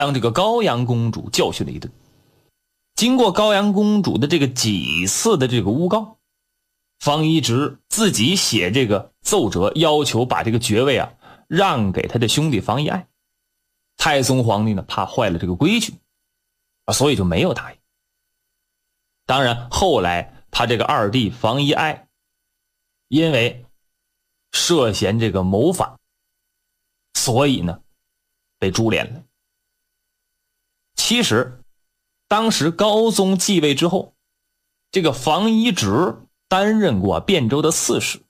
让这个高阳公主教训了一顿。经过高阳公主的这个几次的这个诬告，方一直自己写这个奏折，要求把这个爵位让给他的兄弟房一爱。太宗皇帝呢怕坏了这个规矩所以就没有答应。当然后来他这个二弟房一爱因为涉嫌这个谋反，所以呢被株连了。其实当时高宗继位之后，这个房一直担任过汴州的刺史，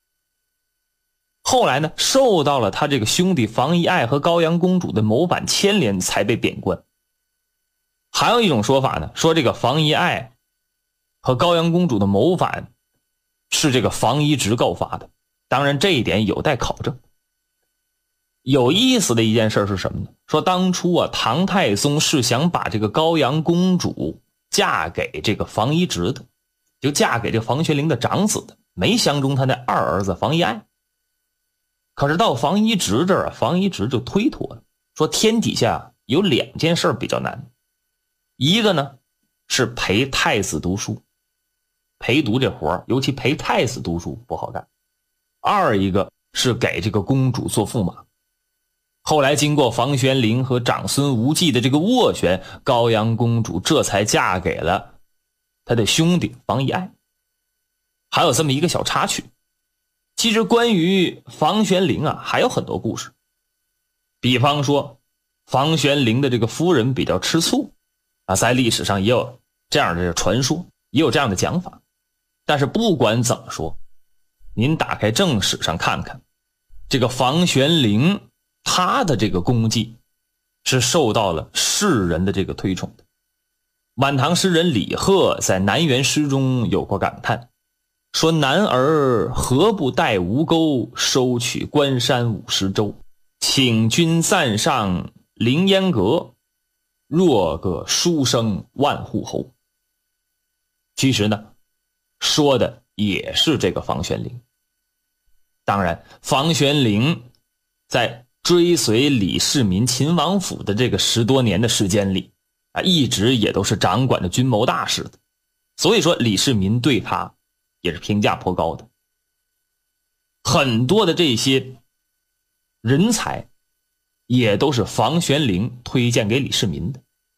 后来呢受到了他这个兄弟房一爱和高阳公主的谋反牵连，才被贬官。还有一种说法呢，说这个房一爱和高阳公主的谋反是这个房一直告发的，当然这一点有待考证。有意思的一件事是什么呢？说当初唐太宗是想把这个高阳公主嫁给这个房一直的，就嫁给这个房玄龄的长子的，没相中他那二儿子房一爱。可是到房一直这儿房一直就推脱了，说天底下有两件事比较难，一个呢是陪太子读书，陪读这活尤其陪太子读书不好干；二一个是给这个公主做驸马。后来经过房玄龄和长孙无忌的这个斡旋，高阳公主这才嫁给了他的兄弟房一爱。还有这么一个小插曲，其实关于房玄龄还有很多故事。比方说房玄龄的这个夫人比较吃醋在历史上也有这样的传说，也有这样的讲法。但是不管怎么说，您打开正史上看看，这个房玄龄他的这个功绩是受到了世人的这个推崇的。晚唐诗人李贺在南园诗中有过感叹，说男儿何不带吴钩，收取关山50州，请君暂上凌烟阁，若个书生万户侯。其实呢说的也是这个房玄龄。当然房玄龄在追随李世民秦王府的这个10多年的时间里一直也都是掌管着军谋大事的，所以说李世民对他也是评价颇高的。很多的这些人才也都是房玄龄推荐给李世民的。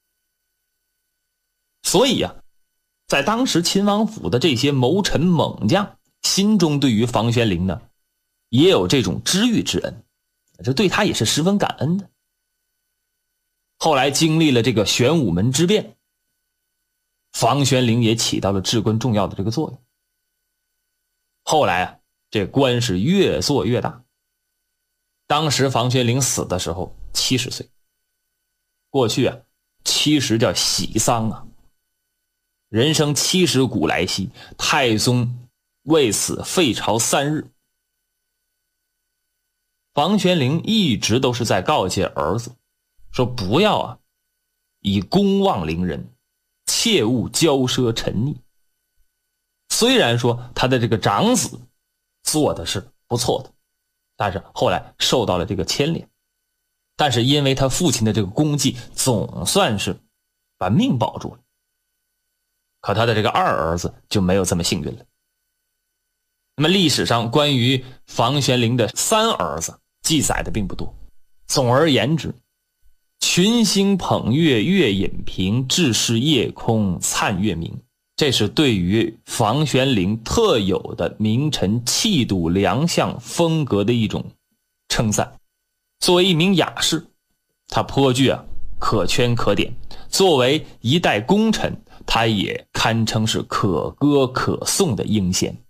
所以在当时秦王府的这些谋臣猛将心中对于房玄龄呢也有这种知遇之恩，这对他也是十分感恩的。后来经历了这个玄武门之变，房玄龄也起到了至关重要的这个作用。后来这官是越做越大。当时房玄龄死的时候70岁。过去70叫喜丧人生70古来稀，太宗为此废朝3日。房玄龄一直都是在告诫儿子说，不要以公望凌人，切勿骄奢沉溺。虽然说他的这个长子做的是不错的，但是后来受到了这个牵连，但是因为他父亲的这个功绩总算是把命保住了。可他的这个二儿子就没有这么幸运了。那么历史上关于房玄龄的3儿子记载的并不多。总而言之，群星捧月月隐平，至是夜空灿月明，这是对于房玄龄特有的名臣气度良相风格的一种称赞。作为一名雅士，他颇具可圈可点，作为一代功臣，他也堪称是可歌可颂的英贤。